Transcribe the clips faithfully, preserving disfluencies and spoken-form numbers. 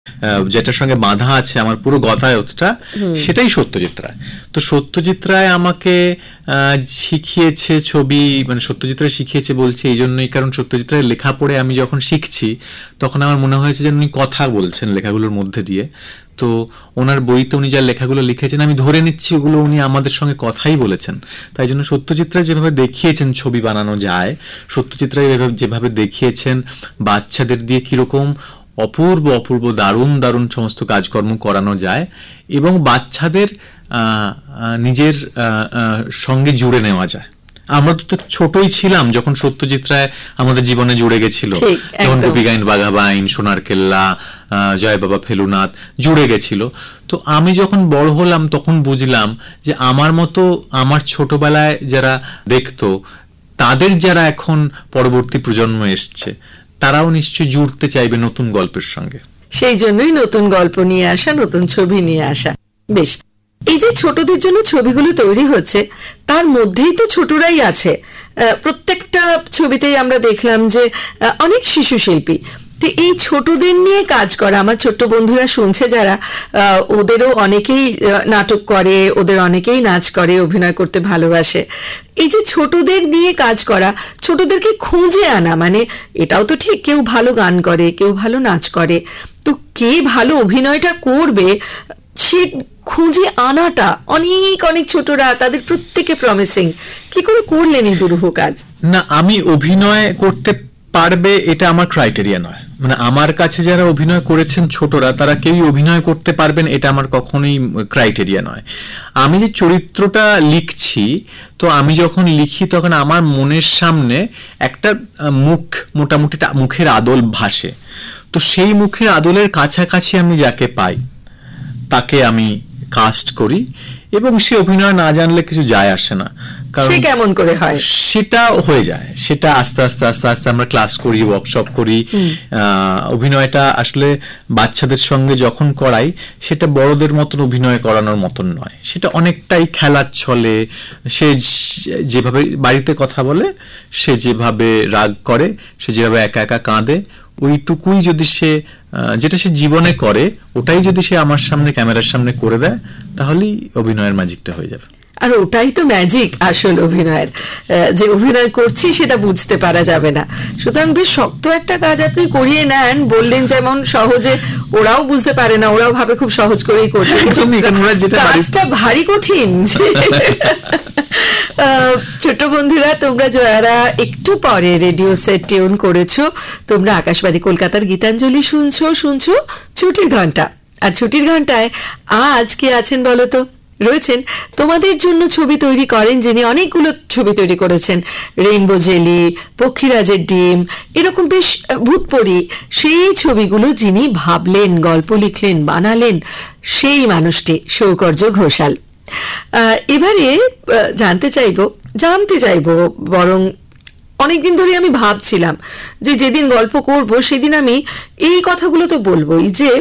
যেটার সঙ্গে বাঁধা আছে আমার পুরো গতায়তটা, সেটাই সত্যজিৎরায়। তো সত্যজিৎরায় আমাকে শিখিয়েছে ছবি, মানে সত্যজিৎরায় শিখিয়েছে বলছি এই জন্যই কারণ সত্যজিৎরায় লেখা পড়ে আমি যখন শিখছি তখন আমার মনে হয়েছে যে উনি কথা বলছেন লেখাগুলোর মধ্যে দিয়ে। তো ওনার বইতে উনি যা লেখাগুলো লিখেছেন আমি ধরে নিচ্ছি ওগুলো উনি আমাদের সঙ্গে কথাই বলেছেন। তাই জন্য সত্যজিৎরায় যেভাবে দেখিয়েছেন ছবি বানানো যায়, সত্যজিৎরায় যেভাবে দেখিয়েছেন বাচ্চাদের দিয়ে কিরকম অপূর্ব অপূর্ব দারুণ দারুণ সমস্ত কাজকর্ম করানো যায় এবং বাচ্চাদের নিজের সঙ্গে জুড়ে নেওয়া যায়। আমরা তো ছোটই ছিলাম যখন সত্যজিৎরায় আমাদের জীবনে জুড়ে গেছিল, যেমন গোপীগাইন বাঘাবাইন, সোনার কেল্লা, জয় বাবা ফেলুনাথ জুড়ে গেছিল। তো আমি যখন বড় হলাম তখন বুঝলাম যে আমার মতো আমার ছোটবেলায় যারা দেখতো তাদের যারা এখন পরবর্তী প্রজন্ম এসছে তারাও নিশ্চয়ই জুড়তে চাইবে নতুন গল্পের সঙ্গে। সেই জন্যই নতুন গল্প নিয়ে আসা, নতুন ছবি নিয়ে আসা। বেশ, এই যে ছোটদের জন্য ছবিগুলো তৈরি হচ্ছে তার মধ্যেই তো ছোটরাই আছে। প্রত্যেকটা ছবিতেই আমরা দেখলাম যে অনেক শিশু শিল্পী। তো এই ছোটদের নিয়ে কাজ করা, আমার ছোট্ট বন্ধুরা শুনছে যারা, ওদেরও অনেকেই নাটক করে, ওদের অনেকেই নাচ করে, অভিনয় করতে ভালোবাসে। এই যে ছোটদের নিয়ে কাজ করা, ছোটদেরকে খুঁজে আনা, মানে এটাও তো ঠিক কেউ ভালো গান করে, কেউ ভালো নাচ করে, তো কে ভালো অভিনয়টা করবে সে খুঁজে আনাটা, অনেক অনেক ছোটরা তাদের প্রত্যেকে প্রমিসিং। কি করে করলেন এই দুরূহ কাজ? না, আমি অভিনয় করতে পারবে এটা আমার ক্রাইটেরিয়া নয়। মানে আমার কাছে যারা অভিনয় করেছেন ছোটরা তারা কেউই অভিনয় করতে পারবেন এটা আমার কখনোই ক্রাইটেরিয়া নয়। আমি যে চরিত্রটা লিখছি, তো আমি যখন লিখি তখন আমার মনের সামনে একটা মুখ, মোটামুটি মুখের আদল ভাসে। তো সেই মুখের আদলের কাছাকাছি আমি যাকে পাই তাকে আমি কাস্ট করি এবং সে অভিনয় না জানলে কিছু যায় আসে না। সে কেমন করে হয় সেটা হয়ে যায়, সেটা আস্তে আস্তে আস্তে আস্তে আমরা ক্লাস করি, ওয়ার্কশপ করি। অভিনয়টা আসলে বাচ্চাদের সঙ্গে যখন করাই সেটা বড়দের মতন অভিনয় করানোর মতন নয়, সেটা অনেকটাই খেলার ছলে। সে যেভাবে বাড়িতে কথা বলে, সে যেভাবে রাগ করে, সে যেভাবে একা একা কাঁদে, ওইটুকুই যদি সে, যেটা সে জীবনে করে ওটাই যদি সে আমার সামনে ক্যামেরার সামনে করে দেয় তাহলেই অভিনয়ের ম্যাজিকটা হয়ে যাবে। আর ওটাই তো ম্যাজিক আসল অভিনয়ের, যে অভিনয় করছি সেটা বুঝতে পারা যাবে না। সুতরাং বেশ শক্ত একটা কাজ আপনি করিয়ে নেন, বললেন যেমন সহজে, ওরাও বুঝতে পারে না, ওরাও ভাবে খুব সহজ করেই করছে, কাজটা ভারী কঠিন। ছোট বন্ধুরা, তোমরা যারা একটু পরে রেডিও সেট টিউন করেছো, তোমরা আকাশবাণী কলকাতার গীতাঞ্জলি শুনছো শুনছো ছুটির ঘন্টা। আর ছুটির ঘন্টায় আজ কে আছেন বলো তো? রয়েছেন তোমাদের জন্য ছবি তৈরি করেন যিনি, অনেকগুলো ছবি তৈরি করেছেন, রেইনবো জেলি, পক্ষীরাজের ডিম, এরকম বেশ ভূতপরি, সেই ছবিগুলো যিনি ভাবলেন, গল্প লিখলেন, বানালেন, সেই মানুষটি সৌকর্য ঘোষাল। এবারে জানতে চাইবো জানতে চাইবো বরং অনেকদিন ধরে আমি ভাবছিলাম যে যেদিন গল্প করব সেদিন আমি এই কথাগুলো তো বলবোই, যে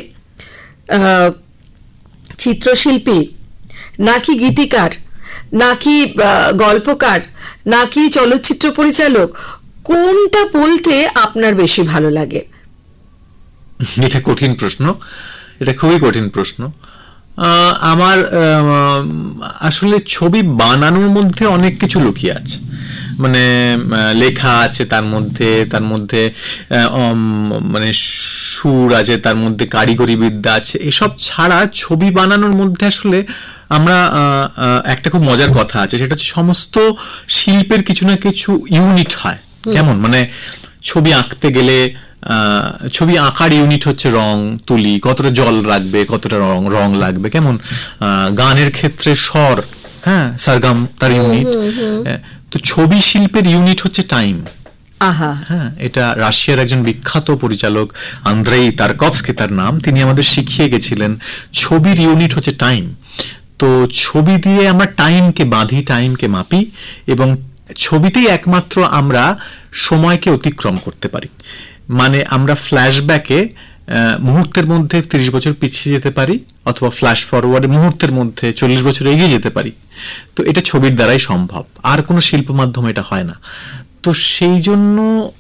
চিত্রশিল্পী নাকি গীতিকার নাকি গল্পকার নাকি চলচ্চিত্র পরিচালক, কোনটা বলতে আপনার বেশি ভালো লাগে? এটা কঠিন প্রশ্ন, এটা খুবই কঠিন প্রশ্ন। আমার আসলে ছবি বানানোর মধ্যে অনেক কিছু লুকিয়ে আছে, মানে লেখা আছে তার মধ্যে, তার মধ্যে মানে সুর আছে, তার মধ্যে কারিগরি বিদ্যা আছে। এসব ছাড়া ছবি বানানোর মধ্যে আসলে আমরা একটা খুব মজার কথা আছে, সেটা হচ্ছে সমস্ত শিল্পের কিছু না কিছু ইউনিট হয়। কেমন, মানে ছবি আঁকতে গেলে ছবি আঁকার ইউনিট হচ্ছে রং তুলি, কতটা জল রাখবে, কতটা রং রং লাগবে। কেমন গানের ক্ষেত্রে স্বর, হ্যাঁ, সারগাম তার ইউনিট। তো ছবি শিল্পের ইউনিট হচ্ছে টাইম। হ্যাঁ, এটা রাশিয়ার একজন বিখ্যাত পরিচালক আন্দ্রেই তারকভস্কি তার নাম, তিনি আমাদের শিখিয়ে গেছিলেন ছবির ইউনিট হচ্ছে টাইম। তো ছবি দিয়ে আমরা টাইমকে বাঁধি, টাইমকে মাপি, এবং ছবিতেই একমাত্র আমরা সময়কে অতিক্রম করতে পারি। মানে আমরা ফ্ল্যাশব্যাকে মুহূর্তের মধ্যে তিরিশ বছর পিছিয়ে যেতে পারি, অথবা ফ্ল্যাশ ফরওয়ার্ডে মুহূর্তের মধ্যে চল্লিশ বছর এগিয়ে যেতে পারি। তো এটা ছবির দ্বারাই সম্ভব, আর কোনো শিল্প মাধ্যমে এটা হয় না। তো সেই জন্য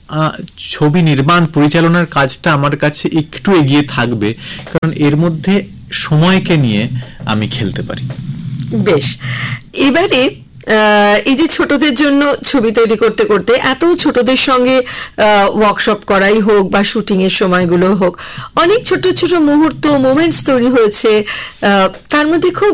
ছবি নির্মাণ পরিচালনার কাজটা আমার কাছে একটু এগিয়ে থাকবে, কারণ এর মধ্যে সময়কে নিয়ে আমি খেলতে পারি। বেশ, এবারে এই যে ছোটদের জন্য ছবি তৈরি করতে করতে এত ছোটদের সঙ্গে ওয়ার্কশপ করাই হোক বা শুটিং এর সময়গুলো হোক, অনেক ছোট ছোট মুহূর্ত মোমেন্টস তৈরি হয়েছে, তার মধ্যে খুব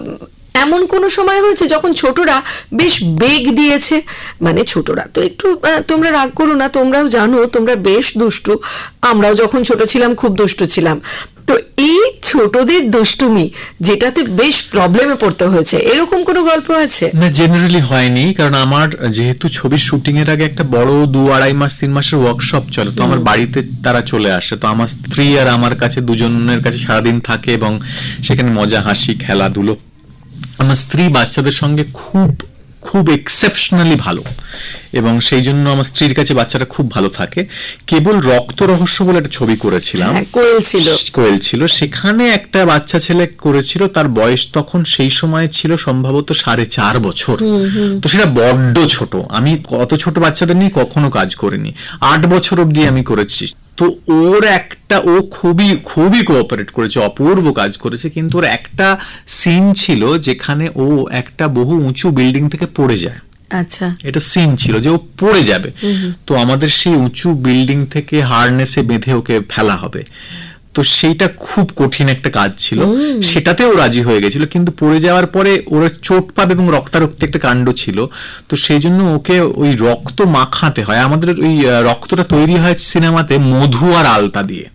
এমন কোনো সময় হয়েছে যখন ছোটরা বেশ বেগ দিয়েছে? মানে ছোটরা তো একটু, তোমরা রাগ করো না, তোমরাও জানো তোমরা বেশ দুষ্টু, আমরাও যখন ছোট ছিলাম খুব দুষ্টু ছিলাম। তো এই ছোটদের দুষ্টুমি যেটাতে বেশ প্রবলেমে পড়তে হয়েছে, এরকম কোনো গল্প আছে? না, জেনারেলি হয়নি, কারণ আমার যেহেতু ছবির শুটিং এর আগে একটা বড় দু আড়াই মাস তিন মাসের ওয়ার্কশপ চলে, তো আমার বাড়িতে তারা চলে আসে, তো আমার স্ত্রী আর আমার কাছে দুজনের কাছে সারাদিন থাকে এবং সেখানে মজা হাসি খেলাধুলো। আমার স্ত্রী বাচ্চাদের সঙ্গে খুব খুব এক্সেপশনালি ভালো, এবং সেই জন্য আমার স্ত্রীর কাছে বাচ্চারা খুব ভালো থাকে। কেবল রক্ত রহস্য বলে একটা ছবি করেছিলাম, কোয়েল ছিল কোয়েল ছিল সেখানে একটা বাচ্চা ছেলে করেছিল, তার বয়স তখন সেই সময় ছিল সম্ভবত সাড়ে চার বছর। তো সেটা বড্ড ছোট, আমি অত ছোট বাচ্চাদের নিয়ে কখনো কাজ করিনি, আট বছর অব্দি আমি করেছি। তো ওর একটা, ও খুবই খুবই কোঅপারেট করেছে, অপূর্ব কাজ করেছে, কিন্তু ওর একটা সিন ছিল যেখানে ও একটা বহু উঁচু বিল্ডিং থেকে পড়ে যায়। আচ্ছা, এটা সিন ছিল যে ও পড়ে যাবে, তো আমাদের সেই উঁচু বিল্ডিং থেকে হারনেসে বেঁধে ওকে ফেলা হবে। তো সেইটা খুব কঠিন একটা কাজ ছিল, সেটাতেও রাজি হয়ে গেছিল, কিন্তু পড়ে যাওয়ার পরে ওরা চোট পাবে এবং রক্তারক্তি একটা কাণ্ড ছিল, তো সেই জন্য ওকে ওই রক্ত মাখাতে হয়। আমাদের ওই রক্তটা তৈরি হয় সিনেমাতে মধু আর আলতা দিয়ে।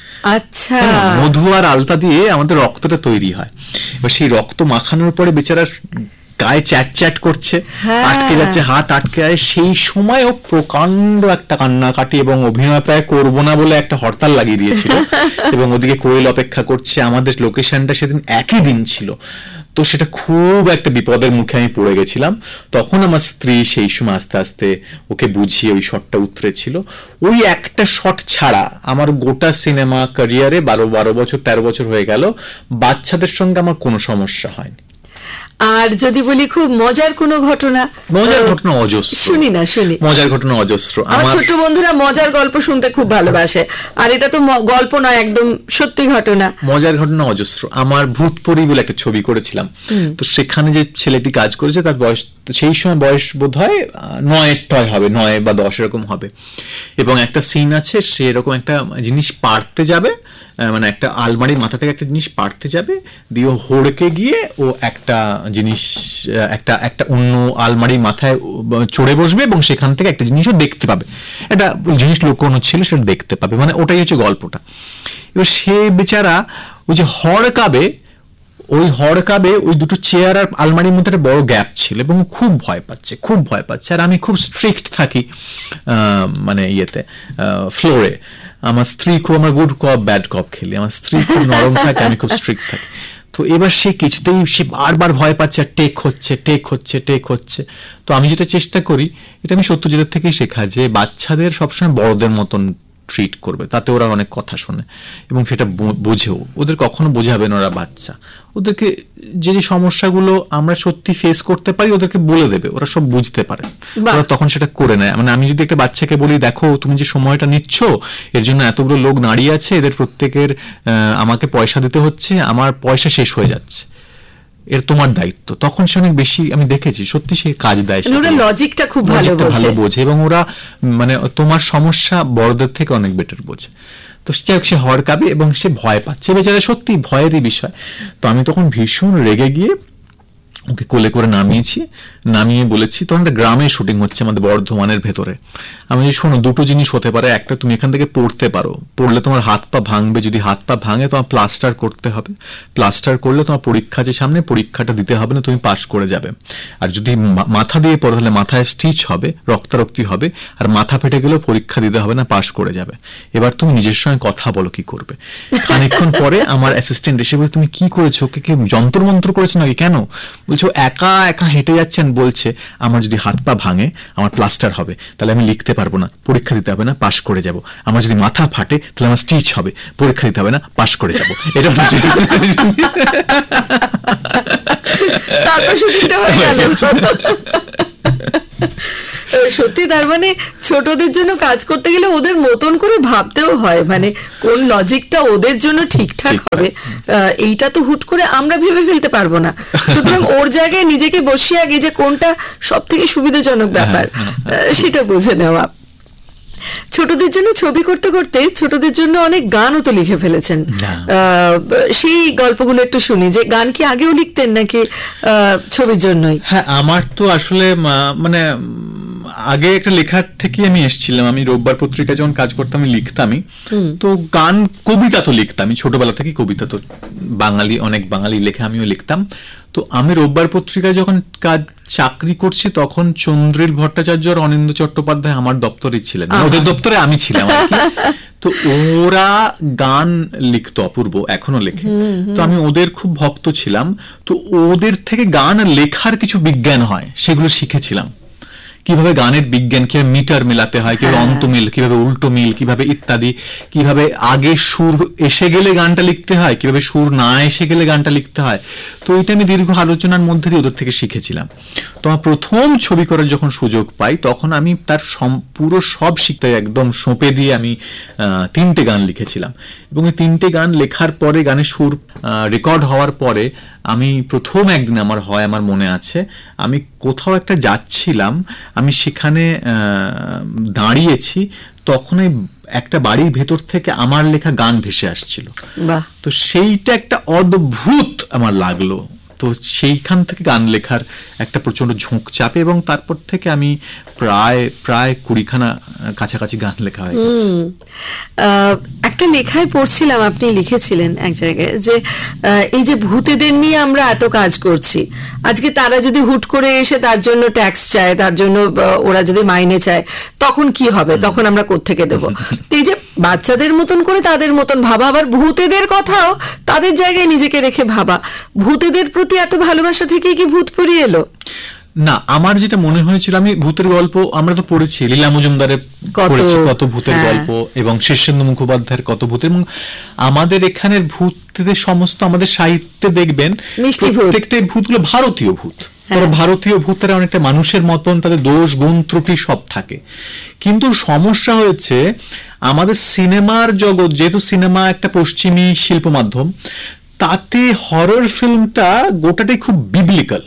আচ্ছা, মধু আর আলতা দিয়ে আমাদের রক্তটা তৈরি হয়। এবার সেই রক্ত মাখানোর পরে বেচারা গায়ে চ্যাট চ্যাট করছে, আটকে যাচ্ছে, হাত আটকে যায়, সেই সময়ও প্রকাণ্ড একটা কান্নাকাটি এবং অভিনয় প্রায় করবো না বলে একটা হরতাল লাগিয়ে দিয়েছিল, এবং ওদিকে কোয়েল অপেক্ষা করছে। আমাদের লোকেশনটা সেদিন একই দিন ছিল, তো সেটা খুব একটা বিপদের মুখে আমি পড়ে গেছিলাম। তখন আমার স্ত্রী সেই সময় আস্তে আস্তে ওকে বুঝিয়ে ওই শটটা উতরেছিল। ওই একটা শট ছাড়া আমার গোটা সিনেমা ক্যারিয়ারে বারো বারো বছর তেরো বছর হয়ে গেল, বাচ্চাদের সঙ্গে আমার কোনো সমস্যা হয়নি। আর যদি বলি খুব মজার কোনো ঘটনা? মজার ঘটনা অজস্র, শুনি না শুনি মজার ঘটনা অজস্র। আমার ছোট বন্ধুরা মজার গল্প শুনতে খুব ভালোবাসে, আর এটা তো গল্প নয়, একদম সত্যি ঘটনা। মজার ঘটনা অজস্র। আমার ভূতপরি বলে একটা ছবি করেছিলাম, তো সেখানে যে ছেলেটি কাজ করেছে তার বয়স সেই সময় বয়স বোধ হয় নয় টয় হবে, নয় বা দশ এরকম হবে, এবং একটা সিন আছে সে এরকম একটা জিনিস পারতে যাবে, মানে একটা আলমারির মাথা থেকে একটা জিনিস পারতে যাবে, দিয়ে হড়কে গিয়ে ও একটা জিনিস একটা একটা অন্য আলমারির মাথায় চড়ে বসবে এবং সেখান থেকে একটা জিনিসও দেখতে পাবে, একটা জিনিস লুকোনো ছিল সেটা দেখতে পাবে, মানে ওটাই হচ্ছে গল্পটা। এবার সে বেচারা ওই যে হড়কাবে, ওই হড়কাবে ওই দুটো চেয়ার আর আলমারির মধ্যে একটা বড় গ্যাপ ছিল, এবং খুব ভয় পাচ্ছে খুব ভয় পাচ্ছে আর আমি খুব স্ট্রিক্ট থাকি মানে ইয়েতে ফ্লোরে। আমার স্ত্রী খুব, আমার গুড কপ ব্যাড কপ খেলি, আমার স্ত্রী খুব নরম থাকে, আমি খুব স্ট্রিক্ট থাকি। তো এবার সে কিছুতেই, সে বারবার ভয় পাচ্ছে আর টেক হচ্ছে টেক হচ্ছে টেক হচ্ছে তো আমি যেটা চেষ্টা করি, এটা আমি সত্যজিতের থেকেই শেখা, যে বাচ্চাদের সবসময় বড়দের মতন ট্রিট করবে, তাতে ওরা অনেক কথা শোনে এবং সেটা বোঝেও। ওদের কখনো বোঝাবে না, ওরা বাচ্চা, ওদেরকে যে যে সমস্যাগুলো আমরা সত্যি ফেস করতে পারি ওদেরকে বলে দেবে, ওরা সব বুঝতে পারে, ওরা তখন সেটা করে নেয়। মানে আমি যদি একটা বাচ্চাকে বলি, দেখো তুমি যে সময়টা নিচ্ছ এর জন্য এতগুলো লোক দাঁড়িয়ে আছে, এদের প্রত্যেকের আমাকে পয়সা দিতে হচ্ছে, আমার পয়সা শেষ হয়ে যাচ্ছে, এর তোমার দায়িত্ব, তখন সে অনেক বেশি, আমি দেখেছি সত্যি সে কাজ দেয়, ওরা লজিকটা খুব ভালো বোঝে এবং ওরা মানে তোমার সমস্যা বড়দের থেকে অনেক বেটার বোঝে। তো সে হড়কাবে এবং সে ভয় পাচ্ছে, বেচারা সত্যি ভয়েরই বিষয়। তো আমি তখন ভীষণ রেগে গিয়ে ওকে কোলে করে নামিয়েছি, নামিয়ে বলেছি, তখন একটা গ্রামে শুটিং হচ্ছে আমাদের বর্ধমানের ভেতরে, আমি শোনো দুটো জিনিস হতে পারে, একটা তুমি এখান থেকে পড়তে পারো, পড়লে তোমার হাত পা ভাঙবে, যদি হাত পা ভাঙে তোমার প্লাস্টার করতে হবে, প্লাস্টার করলে তোমার পরীক্ষা যে সামনে পরীক্ষাটা দিতে হবে না, তুমি পাস করে যাবে, আর যদি মাথা দিয়ে পড়ো তাহলে মাথায় স্টিচ হবে, রক্তারক্তি হবে, আর মাথা ফেটে গেলেও পরীক্ষা দিতে হবে না, পাস করে যাবে। এবার তুমি নিজের সঙ্গে কথা বলো কি করবে। খানিকক্ষণ পরে আমার অ্যাসিস্ট্যান্ট এসে বলে, তুমি কি করেছো, ওকে কি যন্ত্র মন্ত্র করেছো নাকি, কেন? বলছো একা একা হেঁটে যাচ্ছেন, বলছে আমার যদি হাত পা ভাঙে আমার প্লাস্টার হবে, তাহলে আমি লিখতে পারবো না, পরীক্ষা দিতে হবে না, পাশ করে যাব, আমার যদি মাথা ফাটে তাহলে আমার স্টিচ হবে, পরীক্ষা দিতে হবে না, পাশ করে যাব। এটা সত্যি, তার মানে ছোটদের জন্য কাজ করতে গেলে ওদের মতন করে ভাবতেও হয়, মানে কোন লজিকটা ওদের জন্য ঠিকঠাক হবে এইটা তো হুট করে আমরা ভেবে ফেলতে পারবো না। সুতরাং ওর জায়গায় নিজেকে বসিয়ে আগে যে কোনটা সব থেকে সুবিধাজনক ব্যাপার সেটা বুঝে নেওয়া। ছোটদের জন্য ছবি করতে করতে ছোটদের জন্য অনেক গানও তো লিখে ফেলেছেন, সেই গল্পগুলো একটু শুনি। যে গান কি আগেও লিখতেন নাকি ছবির জন্যই? হ্যাঁ, আমার তো আসলে মানে আগে একটা লেখার থেকে আমি এসেছিলাম। আমি রোববার পত্রিকায় যখন কাজ করতাম আমি লিখতামই, তো গান কবিতা তো লিখতামই ছোটবেলা থেকে। কবিতা তো বাঙালি অনেক বাঙালি লেখা, আমিও লিখতাম। তো আমি রোববার পত্রিকায় যখন কাজ চাকরি করছি তখন চন্দ্রিল ভট্টাচার্য আর অনিন্দ্য চট্টোপাধ্যায় আমার দপ্তরে ছিলেন, ওদের দপ্তরে আমি ছিলাম। তো ওরা গান লিখতো, অপূর্ব এখনো লেখে, তো আমি ওদের খুব ভক্ত ছিলাম। তো ওদের থেকে গান লেখার কিছু বিজ্ঞান হয় সেগুলো শিখেছিলাম, কিভাবে গানের বিজ্ঞান, কিভাবে মিটার মেলাতে হয়, কিভাবে অন্তমিল, কিভাবে উল্টো মিল, কিভাবে ইত্যাদি, কিভাবে আগে সুর এসে গেলে গানটা লিখতে হয়, কিভাবে সুর না এসে গেলে গানটা লিখতে হয়। তো এটা আমি দীর্ঘ আলোচনার মধ্যে দিয়ে ওদের থেকে শিখেছিলাম। তো আমার প্রথম ছবি করার যখন সুযোগ পাই তখন আমি তার পুরো সব শিখতে একদম সঁপে দিয়ে আমি তিনটে গান লিখেছিলাম। এবং এই তিনটে গান লেখার পরে, গানের সুর রেকর্ড হওয়ার পরে আমি প্রথম একদিন আমার হয় আমার মনে আছে, আমি কোথাও একটা যাচ্ছিলাম, আমি সেখানে দাঁড়িয়েছি, তখন একটা বাড়ির ভেতর থেকে আমার লেখা গান ভেসে আসছিল। তো সেইটা একটা অদ্ভুত আমার লাগলো। তো সেইখান থেকে গান লেখার একটা প্রচন্ড ঝোঁক চাপে, এবং তারপর থেকে আমি প্রায় প্রায় কুড়িখানা কাছাকাছি গান লেখা হয়ে গেছে। একটা লেখায় পড়ছিলাম, আপনি লিখেছিলেন এক জায়গায় যে এই যে ভূতেদের নিয়ে আমরা এত কাজ করছি, আজকে তারা যদি হুট করে এসে তার জন্য ট্যাক্স চায়, তার জন্য ওরা যদি মাইনে চায়, তখন কি হবে? তখন আমরা কোত্থেকে দেবো? এই যে বাচ্চাদের মতন করে তাদের মতন ভাবা, আবার ভূতেদের কথাও তাদের জায়গায় নিজেকে রেখে ভাবা, ভূতেদের প্রতি এত ভালোবাসা থেকে কি ভূত পড়িয়ে এলো? না, আমার যেটা মনে হয়েছিল, আমি ভূতের গল্প আমরা তো পড়েছি, লীলা মজুমদারের পড়েছি কত ভূতের গল্প, এবং শীর্ষেন্দু মুখোপাধ্যায়ের কত ভূতের। আমাদের এখানের ভূতদের সমস্ত আমাদের সাহিত্যে দেখবেন প্রত্যেকটা ভূতগুলো ভারতীয় ভূত। তারা ভারতীয় ভূত, তারা অনেকটা মানুষের মতন, তাদের দোষ গুণ ত্রুটি সব থাকে। কিন্তু সমস্যা হয়েছে আমাদের সিনেমার জগৎ, যেহেতু সিনেমা একটা পশ্চিমী শিল্প মাধ্যম, তাতে হরর ফিল্মটা গোটাটাই খুব বিবলিক্যাল,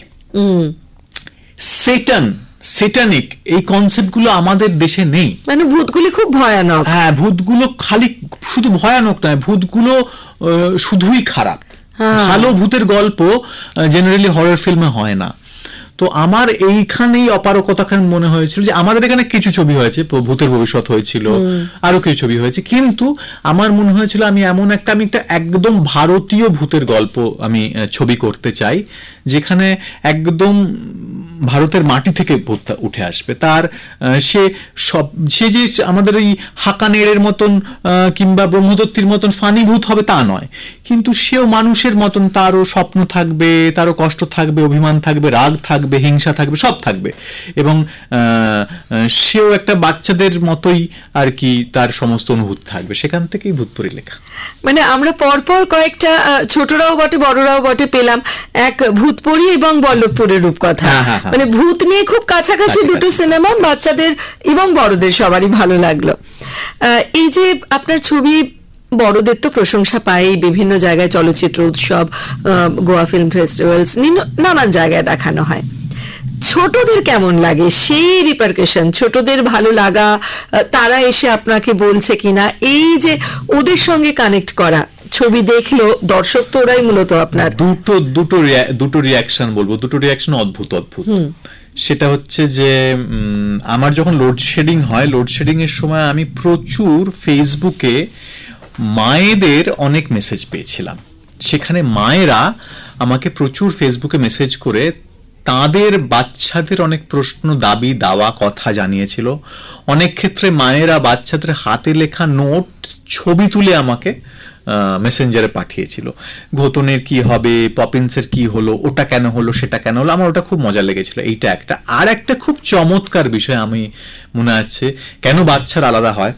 সেটান সেটানিক, এই কনসেপ্টগুলো আমাদের দেশে নেই। মানে ভূতগুলি খুব ভয়ানক। হ্যাঁ, ভূতগুলো খালি শুধু ভয়ানক নয়, ভূতগুলো শুধুই খারাপ। ভালো ভূতের গল্প জেনারেলি হরর ফিল্মে হয় না। তো আমার এইখানেই অপারকতা মনে হয়েছিল যে আমাদের এখানে কিছু ছবি হয়েছে, ভূতের ভবিষ্যৎ হয়েছিল, আরো কিছু ছবি হয়েছে, কিন্তু আমার মনে হয়েছিল আমি এমন একটা আমি একটা একদম ভারতীয় ভূতের গল্প আমি ছবি করতে চাই, যেখানে একদম ভারতের মাটি থেকে ভূতটা উঠে আসবে। তার সে সব সে যে আমাদের এই হাকানেরের মতন কিংবা ব্রহ্মদত্তির মতন ফানি ভূত হবে তা নয়, কিন্তু সেও মানুষের মতন, তারও স্বপ্ন থাকবে, তারও কষ্ট থাকবে, অভিমান থাকবে, রাগ থাকবে, হিংসা থাকবে, সব থাকবে, এবং সেও একটা বাচ্চাদের মতোই আর কি তার সমস্ত অনুভূতি থাকবে। সেখান থেকেই ভূতপুরি লেখা। মানে আমরা পরপর কয়েকটা ছোটরাও বটে বড়রাও বটে পেলাম, এক ভূতপুরি এবং বল্লভপুরের রূপকথা। মানে ভূত নিয়ে খুব কাছাকাছি দুটো সিনেমা, বাচ্চাদের এবং বড়দের সবারই ভালো লাগলো। এই যে আপনার ছবি বড়দের তো প্রশংসা পায় বিভিন্ন জায়গায়, চলচ্চিত্র উৎসব, গোয়া ফিল্ম ফেস্টিভ্যালস, নানান জায়গায় দেখানো হয়। ছোটদের কেমন লাগে সেই রিপারকেশন, ছোটদের ভালো লাগা, তারা এসে আপনাকে বলছে কিনা, এই যে ওদের সঙ্গে কানেক্ট করা, ছবি দেখলো দর্শক তো ওরাই মূলত আপনার। দুটো দুটো দুটো রিয়াকশন বলবো, দুটো রিয়াকশন অদ্ভুত অদ্ভুত। সেটা হচ্ছে যে আমার যখন লোডশেডিং হয়, লোডশেডিং এর সময় আমি প্রচুর ফেসবুকে মায়েদের অনেক মেসেজ পেয়েছিলাম। সেখানে মায়েরা আমাকে প্রচুর ফেসবুকে মেসেজ করে তাদের বাচ্চাদের অনেক প্রশ্ন, দাবি, দাওয়া, কথা জানিয়েছিল। অনেক ক্ষেত্রে মায়েরা বাচ্চাদের হাতে লেখা নোট ছবি তুলে আমাকে মেসেঞ্জারে পাঠিয়েছিল। ঘোতনের কি হবে, পপিন্সের কি হলো, ওটা কেন হলো, সেটা কেন হলো, আমার ওটা খুব মজা লেগেছিল। এইটা একটা। আর একটা খুব চমৎকার বিষয় আমি মনে আছে, কেন বাচ্চার আলাদা হয়।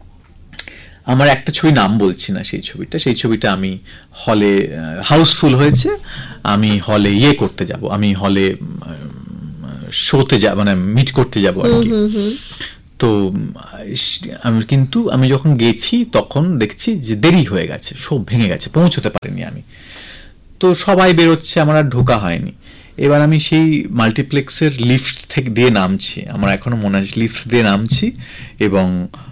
আমার একটা ছবি, নাম বলছি না সেই ছবিটা, সেই ছবিটা আমি হলে হাউসফুল হয়েছে, আমি হলে ইয়ে করতে যাব, আমি হলে শোতে যা মানে মিট করতে যাবো আর কি। তো আমি কিন্তু আমি যখন গেছি তখন দেখছি যে দেরি হয়ে গেছে, সব ভেঙে গেছে, পৌঁছতে পারিনি আমি। তো সবাই বেরোচ্ছে, আমার আর ঢোকা হয়নি। এবার আমি সেই মাল্টিপ্লেক্সের লিফট থেকে দিয়ে নামছি, আমার এখনো মনে আছে লিফট দিয়ে নামছি, এবং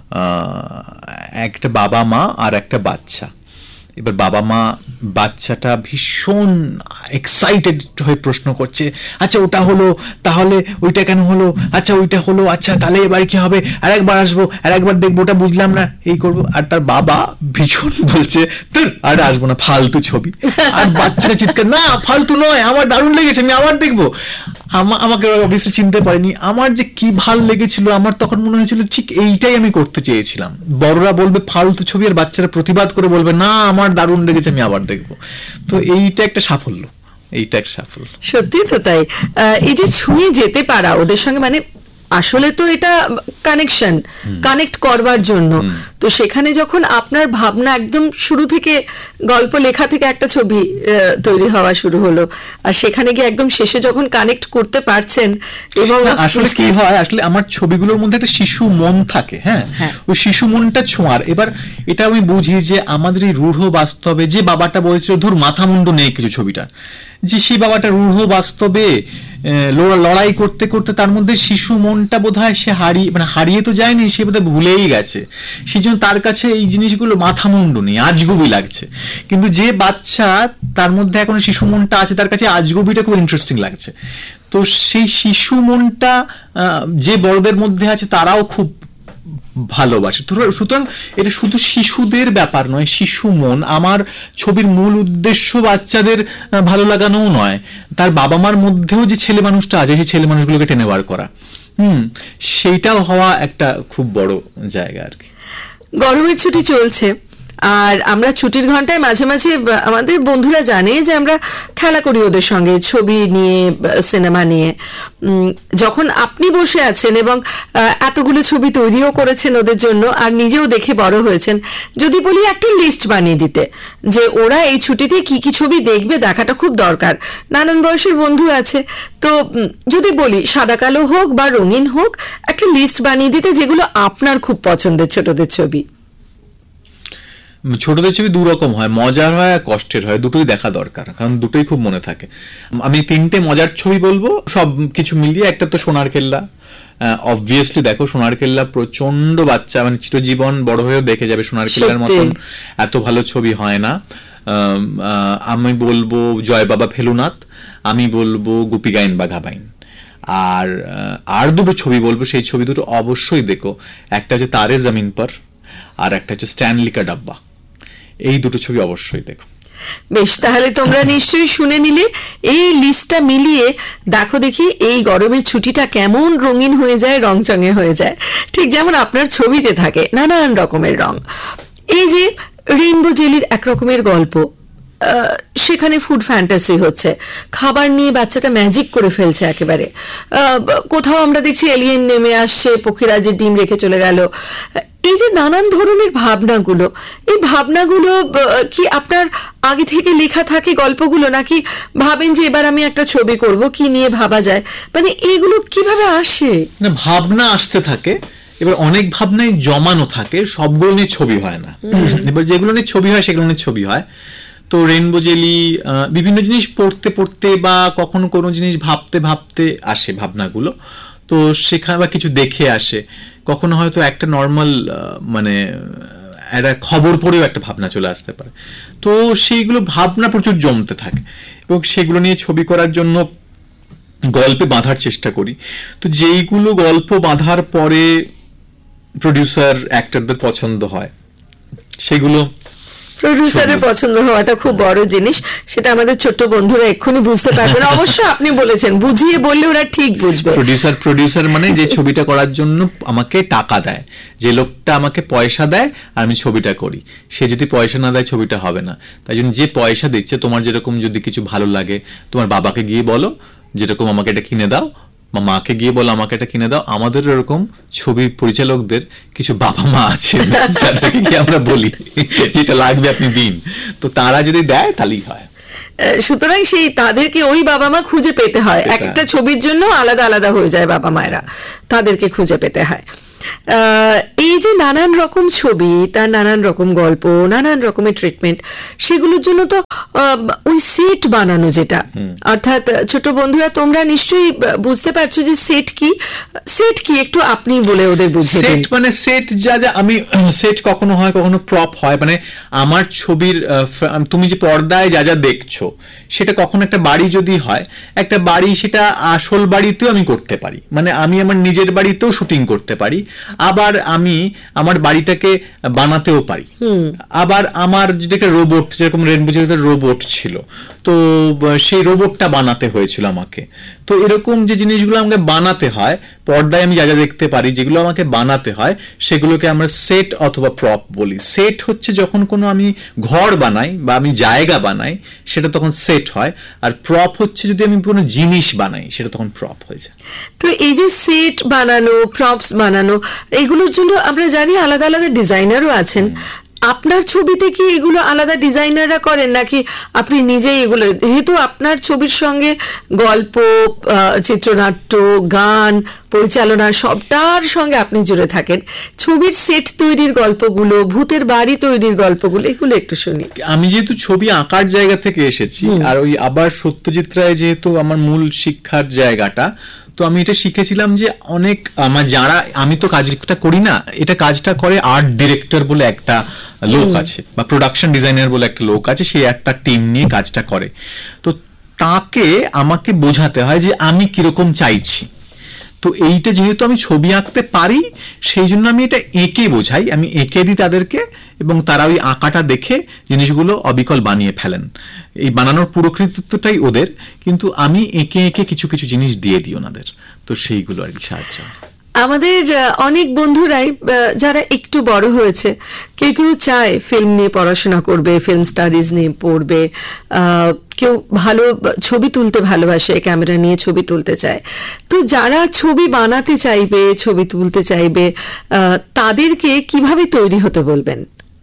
একটা বাবা মা আর একটা বাচ্চা। এবার বাবা মা বাচ্চাটা ভীষণ এক্সাইটেড হয়ে প্রশ্ন করছে, আচ্ছা ওটা হলো, তাহলে ওইটা কেন হলো, আচ্ছা ওইটা হলো, আচ্ছা তাহলে এবার কি হবে, আর একবার আসবো, আর একবার দেখবো, ওটা বুঝলাম না, এই করবো। আর তার বাবা ভীষণ বলছে আর আসবো না, ফালতু ছবি। আর বাচ্চাটা চিৎকার, না ফালতু নয়, আমার দারুণ লেগেছে, আমি আবার দেখবো। আমাকে অবভিয়াসলি চিনতে পারিনি। আমার যে কি ভাল লেগেছিল, আমার তখন মনে হয়েছিল ঠিক এইটাই আমি করতে চেয়েছিলাম। বড়রা বলবে ফালতু ছবি, আর বাচ্চারা প্রতিবাদ করে বলবে না আমার দারুণ লেগেছে, আমি আবার দেখবো। তো এইটা একটা সাফল্য, এইটা একটা সাফল্য। সত্যি তো তাই। এই যে ছুঁয়ে যেতে পারা ওদের সঙ্গে, মানে আসলে তো এটা কানেকশন, কানেক্ট করবার জন্য। তো সেখানে যখন আপনার ভাবনা একদম শুরু থেকে গল্প লেখা থেকে একটা ছবি তৈরি হওয়া শুরু হলো, আর সেখানে গিয়ে একদম শেষে যখন কানেক্ট করতে পারছেন, এবং আসলে কি হয়, আসলে আমার ছবিগুলোর মধ্যে একটা শিশু মন থাকে। হ্যাঁ, ওই শিশু মনটা ছোঁয়ার। এবার এটা আমি বুঝি যে আমাদের এই রূঢ় বাস্তবে, যে বাবাটা বলছিল ধুর মাথা মুন্ডু নেই কিছু ছবিটা, যে সেই বাবাটা রূঢ় বাস্তবে লড়াই করতে করতে তার মধ্যে শিশু মনটা বোধহয় সে হারিয়ে, মানে হারিয়ে তো যায়নি, সে বোধহয় ভুলেই গেছে। সেই জন্য তার কাছে এই জিনিসগুলো মাথা মুন্ডু নেই, আজগুবি লাগছে। কিন্তু যে বাচ্চা তার মধ্যে এখন শিশু মনটা আছে, তার কাছে আজগুবিটা খুব ইন্টারেস্টিং লাগছে। তো সেই শিশু মনটা যে বড়দের মধ্যে আছে তারাও খুব ভালোবাসে। সুতরাং এটা শুধু শিশুদের ব্যাপার নয়, শিশু মন। আমার ছবির মূল উদ্দেশ্য বাচ্চাদের ভালো লাগানোও নয়, তার বাবা মার মধ্যেও যে ছেলে মানুষটা আছে সেই ছেলে মানুষগুলোকে টেনে বার করা, হুম সেইটাও হওয়া একটা খুব বড় জায়গা আর কি। গরমের ছুটি চলছে, আর আমরা ছুটির ঘন্টায় মাঝে মাঝে আমাদের বন্ধুরা জানে যে আমরা খেলা করি ওদের সঙ্গে, ছবি নিয়ে, সিনেমা নিয়ে। যখন আপনি বসে আছেন এবং এতগুলো ছবি তৈরিও করেছেন ওদের জন্য, আর নিজেও দেখে বড় হয়েছেন, যদি বলি একটা লিস্ট বানিয়ে দিতে যে ওরা এই ছুটিতে কি কি ছবি দেখবে, দেখাটা খুব দরকার। নানান বয়সের বন্ধু আছে, তো যদি বলি সাদা কালো হোক বা রঙিন হোক, একটা লিস্ট বানিয়ে দিতে যেগুলো আপনার খুব পছন্দের ছোটদের ছবি। ছোটদের ছবি দু রকম হয়, মজার হয় আর কষ্টের হয়, দুটোই দেখা দরকার, কারণ দুটোই খুব মনে থাকে। আমি তিনটে মজার ছবি বলবো সব কিছু মিলিয়ে। একটা তো সোনার কেল্লা, অবভিয়াসলি দেখো সোনার কেল্লা প্রচন্ড বাচ্চা, মানে চিরজীবন বড় হয়েও দেখে যাবে, সোনার কেল্লার মতন এত ভালো ছবি হয় না। আমি বলবো জয় বাবা ফেলুনাথ, আমি বলবো গুপি গাইন বাঘা বাইন। আর আর দুটো ছবি বলবো, সেই ছবি দুটো অবশ্যই দেখো। একটা হচ্ছে তারে জমিন পর, আর একটা হচ্ছে স্ট্যানলি কা ডাব্বা। এই দুটো ছবি অবশ্যই দেখো। বেশ, তাহলে তোমরা নিশ্চয়ই শুনে নিলে। এই লিস্টটা মিলিয়ে দেখো দেখি এই গরমের ছুটিটা কেমন রঙিন হয়ে যায়, রংচঙে হয়ে যায়, ঠিক যেমন আপনার ছবিতে থাকে নানান রকমের রং। এই যে রেইনবো জেলির এক রকমের গল্প, সেখানে ফুড ফ্যান্টাসি হচ্ছে, খাবার নিয়ে বাচ্চাটা ম্যাজিক করে ফেলছে একেবারে। কোথাও আমরা দেখছি এলিয়েন নেমে আসছে, পক্ষীরাজের ডিম রেখে চলে গেল। এই যে নানান ধরনের ভাবনাগুলো, এই ভাবনাগুলো কি আপনার আগে থেকে লেখা থাকে গল্পগুলো, নাকি ভাবেন যে এবার আমি একটা ছবি করব, কি নিয়ে ভাবা যায়, মানে এইগুলো কিভাবে আসে? না, ভাবনা আসতে থাকে। এবার অনেক ভাবনাই জমানো থাকে, সবগুলো নিয়ে ছবি হয় না। এবার যেগুলো নিয়ে ছবি হয় সেগুলো নিয়ে ছবি হয়। তো রেইনবো জেলি বিভিন্ন জিনিস পড়তে পড়তে বা কখনো কোনো জিনিস ভাবতে ভাবতে আসে ভাবনাগুলো। তো সেখানে বা কিছু দেখে আসে, কখনো হয়তো একটা নর্মাল মানে একটা খবর পড়েও একটা ভাবনা চলে আসতে পারে। তো সেইগুলো ভাবনা প্রচুর জমতে থাকে, এবং সেগুলো নিয়ে ছবি করার জন্য গল্পে বাঁধার চেষ্টা করি। তো যেইগুলো গল্প বাঁধার পরে প্রডিউসার অ্যাক্টরদের পছন্দ হয়, সেগুলো প্রডিউসারের পছন্দ হওয়াটা খুব বড় জিনিস, সেটা আমাদের ছোট্ট বন্ধুরা এক্ষুনি বুঝতে পারবেন। অবশ্য আপনি বলেছেন বুঝিয়ে বললে ওরা ঠিক বুঝবে। প্রডিউসার প্রডিউসার মানে যে ছবিটা করার জন্য আমাকে টাকা দেয়, যে লোকটা আমাকে পয়সা দেয় আর আমি ছবিটা করি, সে যদি পয়সা না দেয় ছবিটা হবে না। তাই জন্য যে পয়সা দিচ্ছে, তোমার যেরকম যদি কিছু ভালো লাগে, তোমার বাবাকে গিয়ে বলো যেরকম আমাকে এটা কিনে দাও, বা মাকে গিয়ে বলো আমাকে এটা কিনে দাও। আমাদের এরকম ছবি পরিচালকদের কিছু বাবা মা আছে যাদেরকে কি আমরা বলি যেটা লাগবে আপনি দিন, তো তারা যদি দেয় তাহলেই হয়। সুতরাং সেই তাদেরকে ওই বাবা মা খুঁজে পেতে হয়, এক একটা ছবির জন্য আলাদা আলাদা হয়ে যায় বাবা মায়েরা, তাদেরকে খুঁজে পেতে হয়। এই যে নানান রকম ছবি, তার নানান রকম গল্প, নানান রকমের ট্রিটমেন্ট, সেগুলোর জন্য তো ওই সেট বানানো, যেটা অর্থাৎ ছোট বন্ধুরা তোমরা নিশ্চয়ই বুঝতে পারছো যে সেট কি, সেট কি একটু আপনি বলে ওদের বুঝিয়ে দিন। সেট মানে সেট যা যা আমি সেট কখনো হয় কখনো প্রপ হয়, মানে আমার ছবির তুমি যে পর্দায় যা যা দেখছো সেটা কখনো একটা বাড়ি যদি হয়, একটা বাড়ি সেটা আসল বাড়িতেও আমি করতে পারি, মানে আমি আমার নিজের বাড়িতেও শুটিং করতে পারি, আবার আমি আমার বাড়িটাকে বানাতেও পারি, আবার আমার যেটা রোবট, যেরকম রেনবো জগতের রোবট ছিল, তো সেই রোবটটা বানাতে হয়েছিল আমাকে। তো এরকম যে জিনিসগুলো আমাকে বানাতে হয় পর্দায়, আমি যা যা দেখতে পারি যেগুলো আমাকে বানাতে হয় সেগুলোকে আমরা সেট অথবা প্রপ বলি। সেট হচ্ছে যখন কোনো আমি ঘর বানাই বা আমি জায়গা বানাই সেটা তখন সেট হয়, আর প্রপ হচ্ছে যদি আমি কোনো জিনিস বানাই সেটা তখন প্রপ হয়ে যায়। তো এই যে সেট বানানো, প্রপস বানানো, এগুলোর জন্য আমরা জানি আলাদা আলাদা ডিজাইনারও আছেন। আপনার ছবিতে কি এগুলো আলাদা ডিজাইনাররা করেন, নাকি আপনি নিজেই এগুলো, যেহেতু আপনার ছবির সঙ্গে গল্প, চিত্রনাট্য, গান, পরিচালনা সবটার সঙ্গে আপনি জুড়ে থাকেন, ছবির সেট তৈরির গল্পগুলো, ভূতের বাড়ি তৈরির গল্পগুলো, এগুলো একটু শুনি। আমি যেহেতু ছবি আঁকার জায়গা থেকে এসেছি, আর ওই আবার সত্যজিৎ রায় যেহেতু আমার মূল শিক্ষার জায়গাটা, তো আমি এটা শিখেছিলাম যে অনেক আমার যারা, আমি তো কাজটা করি না, এটা কাজটা করে আর্ট ডিরেক্টর বলে একটা লোক আছে বা প্রোডাকশন ডিজাইনার বলে একটা লোক আছে, সে একটা টিম নিয়ে কাজটা করে। তো তাকে আমাকে বোঝাতে হয় যে আমি কিরকম চাইছি। তো এইটা যেহেতু আমি ছবি আঁকতে পারি সেই জন্য আমি এটা এঁকে বোঝাই, আমি এঁকে দিই তাদেরকে, এবং তারা ওই আঁকাটা দেখে জিনিসগুলো অবিকল বানিয়ে ফেলেন। এই বানানোর পুরো কৃতিত্বটাই ওদের, কিন্তু আমি এঁকে এঁকে কিছু কিছু জিনিস দিয়ে দিই ওনাদের, তো সেইগুলো আর কি সাহায্য। আমাদের অনেক বন্ধুরাই যারা একটু বড় হয়েছে, কেউ কেউ চায় ফিল্ম নিয়ে পড়াশোনা করবে, ফিল্ম স্টাডিজ নিয়ে পড়বে, কেউ ভালো ছবি তুলতে ভালোবাসে, ক্যামেরা নিয়ে ছবি তুলতে চায়। তো যারা ছবি বানাতে চাইবে, ছবি তুলতে চাইবে, তাদেরকে কিভাবে তৈরি হতে বলবেন?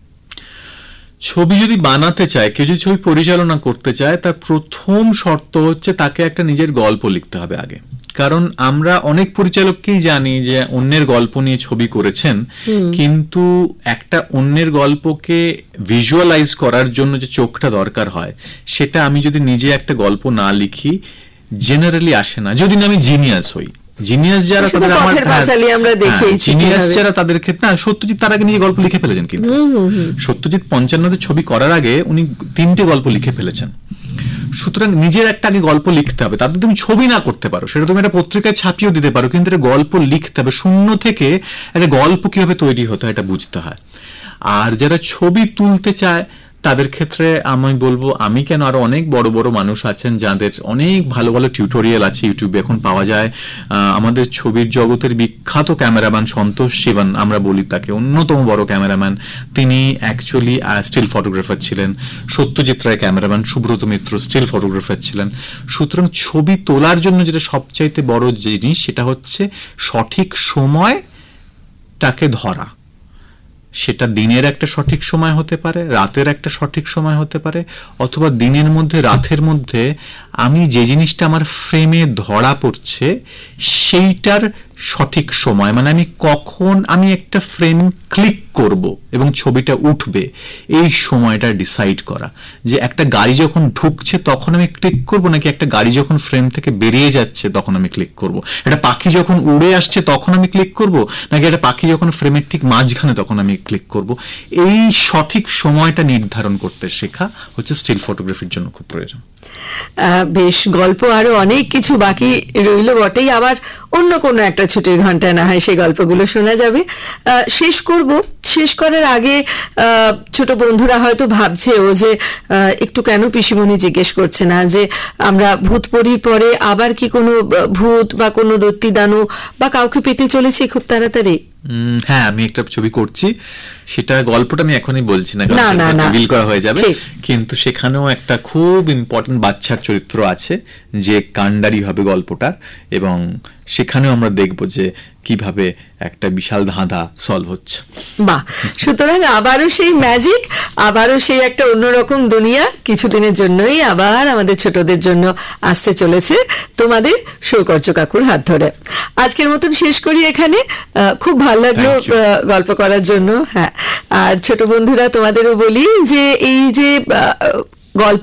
ছবি যদি বানাতে চায়, কেউ যদি ছবি পরিচালনা করতে চায়, তার প্রথম শর্ত হচ্ছে তাকে একটা নিজের গল্প লিখতে হবে আগে। কারণ আমরা অনেক পরিচালককেই জানি যে অন্যের গল্প নিয়ে ছবি করেছেন, কিন্তু একটা অন্যের গল্পকে ভিজুয়ালাইজ করার জন্য যে চোখটা দরকার হয়, সেটা আমি যদি নিজে একটা গল্প না লিখি জেনারেলি আসে না, যদি না আমি জিনিয়াস হই। জিনিয়াস যারা তাদের আমার জিনিয়াস যারা তাদের ক্ষেত্রে, না সত্যজিৎ তার আগে নিজে গল্প লিখে ফেলেছেন, কিন্তু সত্যজিৎ পঞ্চান্নতে ছবি করার আগে উনি তিনটে গল্প লিখে ফেলেছেন। সুতরাং নিজের একটা আগে গল্প লিখতে হবে, তাতে তুমি ছবি না করতে পারো, সেটা তুমি একটা পত্রিকায় ছাপিয়েও দিতে পারো, কিন্তু একটা গল্প লিখতে হবে শূন্য থেকে। একটা গল্প কিভাবে তৈরি হতে হয় এটা বুঝতে হয়। আর যারা ছবি তুলতে চায় তাদের ক্ষেত্রে আমি বলবো, আমি কেন, আরো অনেক বড় বড় মানুষ আছেন যাদের অনেক ভালো ভালো টিউটোরিয়াল আছে ইউটিউবে এখন পাওয়া যায়। আমাদের ছবির জগতের বিখ্যাত ক্যামেরাম্যান সন্তোষ শিবন, আমরা বলি তাকে, অন্যতম বড় ক্যামেরাম্যান, তিনি অ্যাকচুয়ালি স্টিল ফটোগ্রাফার ছিলেন। সত্যজিৎ রায় ক্যামেরাম্যান, সুব্রত মিত্র স্টিল ফটোগ্রাফার ছিলেন। সুতরাং ছবি তোলার জন্য যেটা সবচাইতে বড় জিনিস সেটা হচ্ছে সঠিক সময়টাকে ধরা। সেটা দিনের একটা সঠিক সময় হতে পারে, রাতের একটা সঠিক সময় হতে পারে, অথবা দিনের মধ্যে রাতের মধ্যে আমি যে জিনিসটা আমার ফ্রেমে ধরা পড়ছে সেইটার সঠিক সময়, মানে আমি কখন আমি একটা ফ্রেম ক্লিক করব এবং ছবিটা উঠবে, এই সময়টা ডিসাইড করা। যে একটা গাড়ি যখন ঢুকছে তখন আমি ক্লিক করব, নাকি একটা গাড়ি যখন ফ্রেম থেকে বেরিয়ে যাচ্ছে তখন আমি ক্লিক করব, একটা পাখি যখন উড়ে আসছে তখন আমি ক্লিক করব, নাকি একটা পাখি যখন ফ্রেমের ঠিক মাঝখানে তখন আমি ক্লিক করব। এই সঠিক সময়টা নির্ধারণ করতে শেখা হচ্ছে স্টিল ফটোগ্রাফির জন্য খুব প্রয়োজন। বেশ, গল্প আরো অনেক কিছু বাকি রইল বটেই, আবার অন্য কোনো একটা ছুটির ঘন্টায় না হয় সেই গল্পগুলো শোনা যাবে। শেষ করব, শেষ করার আগে ছোট বন্ধুরা হয়তো ভাবছে ও যে একটু কেন পিসিমণি জিজ্ঞেস করছে না যে আমরা ভূতপরির পরে আবার কি কোনো ভূত বা কোনো দৈত্যী দানু বা কাউকে পেতে চলেছি খুব তাড়াতাড়ি? হ্যাঁ, আমি একটা ছবি করছি সেটা গল্পটা আমি এখনই বলছি না, না, না, না। রিভিল করা হয়ে যাবে। ঠিক। কিন্তু সেখানেও একটা খুব ইম্পর্টেন্ট বাচ্চার চরিত্র আছে যে কাণ্ডারি হবে গল্পটার, এবং সেখানেও আমরা দেখব যে কিভাবে একটা বিশাল ধাঁধা সলভ হচ্ছে। বাহ, সুতরাং আবারও সেই ম্যাজিক, আবারও সেই একটা অন্যরকম দুনিয়া কিছুদিনের জন্যই আবার আমাদের ছোটদের জন্য আসতে চলেছে তোমাদের সৌকর্য কাকুর হাত ধরে। আজকের মতন শেষ করি এখানে। আহ, খুব ভালো লাগলো Thank you. আহ, গল্প করার জন্য। হ্যাঁ, আর ছোট বন্ধুরা তোমাদেরও বলি যে এই যে আহ, গল্প